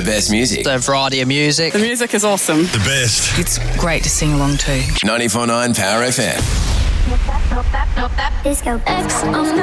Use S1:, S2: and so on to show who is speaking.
S1: best music.
S2: The variety of music.
S3: The music is awesome.
S4: The best.
S5: It's great to sing along to.
S1: 94.9 Power FM.
S6: Disco X on the